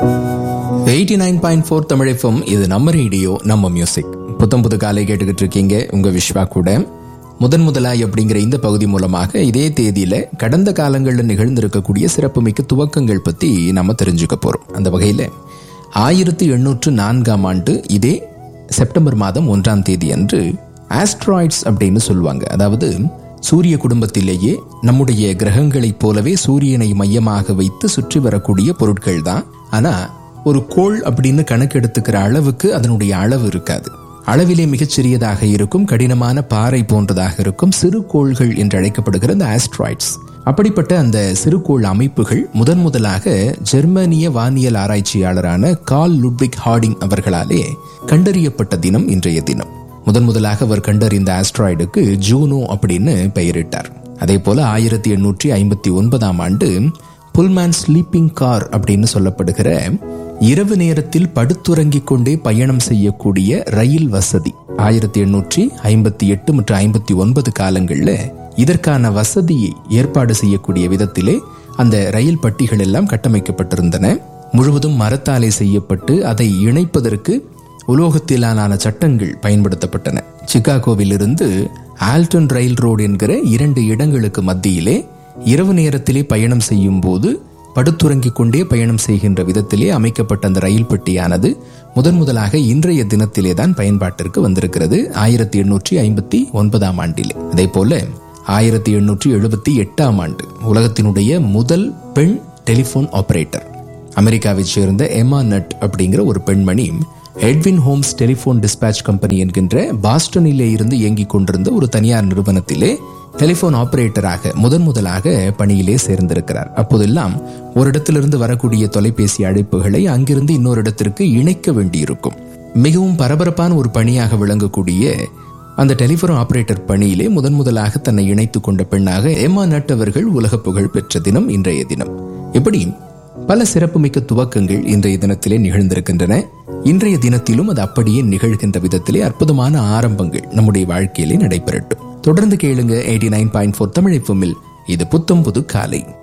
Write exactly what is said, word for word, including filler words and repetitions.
Eighty nine point four Tamil FM. இது நம்ம radio, நம்ம மியூசிக். புத்தம் புது காலை கேட்டுக்கிட்டு இருக்கீங்க உங்க விஸ்வா கூட. முதன் முதலாய் அப்படிங்கிற இந்த பகுதி மூலமாக இதே தேதியில கடந்த காலங்களில் நிகழ்ந்திருக்கக்கூடிய சிறப்புமிக்க துவக்கங்கள் பத்தி நம்ம தெரிஞ்சுக்க போறோம். அந்த வகையில ஆயிரத்தி எண்ணூற்று நான்காம் ஆண்டு இதே செப்டம்பர் மாதம் ஒன்றாம் தேதி அன்று ஆஸ்ட்ராய்ட்ஸ் அப்படின்னு சொல்லுவாங்க. அதாவது சூரிய குடும்பத்திலேயே நம்முடைய கிரகங்களைப் போலவே சூரியனை மையமாக வைத்து சுற்றி வரக்கூடிய பொருட்கள் தான். ஆனா ஒரு கோள் அப்படின்னு கணக்கெடுத்துக்கிற அளவுக்கு அதனுடைய அளவு இருக்காது. அளவிலே மிகச்சிறியதாக இருக்கும், கடினமான பாறை போன்றதாக இருக்கும் சிறு கோள்கள் என்று அழைக்கப்படுகிற இந்த ஆஸ்ட்ராய்ட்ஸ். அப்படிப்பட்ட அந்த சிறுகோள் அமைப்புகள் முதன் முதலாக ஜெர்மனிய வானியல் ஆராய்ச்சியாளரான கார்ல் லுட்விக் ஹார்டிங் அவர்களாலே கண்டறியப்பட்ட தினம் இன்றைய தினம். முதன் முதலாக அவர் கண்டறிந்த ஆஸ்ட்ராய்டுக்கு ஜூனோ அப்படின்னு பெயரிட்டார். அதே போல ஆயிரத்தி எண்ணூற்றி ஐம்பத்தி ஒன்பதாம் ஆண்டு புல்மேன் ஸ்லீப்பிங் கார் அப்படின்னு சொல்லப்படுகிற இரவு நேரத்தில் படுத்துறங்கிக் கொண்டே பயணம் செய்யக்கூடிய ரயில் வசதி ஆயிரத்தி எண்ணூற்றி ஐம்பத்தி எட்டு மற்றும் ஐம்பத்தி ஒன்பது காலங்கள்ல இதற்கான வசதியை ஏற்பாடு செய்யக்கூடிய விதத்திலே அந்த ரயில் பட்டிகள் எல்லாம் கட்டமைக்கப்பட்டிருந்தன. முழுவதும் மரத்தாலே செய்யப்பட்டு அதை இணைப்பதற்கு உலோகத்திலான சட்டங்கள் பயன்படுத்தப்பட்டன. சிகாகோவில் இருந்து ஆல்டன் ரயில் ரோடு என்கிற இரண்டு இடங்களுக்கு மத்தியிலே இரவு நேரத்திலே பயணம் செய்யும் போது படுத்துறங்கிக் கொண்டே பயணம் செய்கின்ற விதத்திலே அமைக்கப்பட்ட அந்த ரயில் பெட்டியானது முதன் முதலாக இன்றைய தினத்திலே தான் பயன்பாட்டிற்கு வந்திருக்கிறது, ஆயிரத்தி எண்ணூற்றி ஐம்பத்தி ஒன்பதாம் ஆண்டிலே. அதே போல ஆயிரத்தி எண்ணூற்றி எழுபத்தி எட்டாம் ஆண்டு உலகத்தினுடைய முதல் பெண் டெலிபோன் ஆபரேட்டர் அமெரிக்காவை சேர்ந்த எமா நட் அப்படிங்கிற ஒரு பெண்மணி Edwin Holmes telephone dispatch company என்கின்ற பாஸ்டனிலே இருந்து இயங்கிக் கொண்டிருந்த ஒரு தனியார் நிறுவனத்திலே டெலிபோன் ஆபரேட்டராக முதன் முதலாக பணியிலே சேர்ந்திருக்கிறார். அப்போதெல்லாம் ஒரு இடத்திலிருந்து வரக்கூடிய தொலைபேசி அழைப்புகளை அங்கிருந்து இன்னொரு இடத்திற்கு இணைக்க வேண்டியிருக்கும். மிகவும் பரபரப்பான ஒரு பணியாக விளங்கக்கூடிய அந்த டெலிபோன் ஆபரேட்டர் பணியிலே முதன் முதலாக தன்னை இணைத்துக் கொண்ட பெண்ணாக எமா நட் அவர்கள் உலக புகழ் பெற்ற தினம் இன்றைய தினம். இப்படி பல சிறப்புமிக்க துவக்கங்கள் இன்றைய தினத்திலே நிகழ்ந்திருக்கின்றன. இன்றைய தினத்திலும் அது அப்படியே நிகழ்கின்ற விதத்திலே அற்புதமான ஆரம்பங்கள் நம்முடைய வாழ்க்கையிலே நடைபெறட்டும். தொடர்ந்து கேளுங்க eighty nine point four Tamil எஃப்எம்மில். இது புத்தம் புது காலை.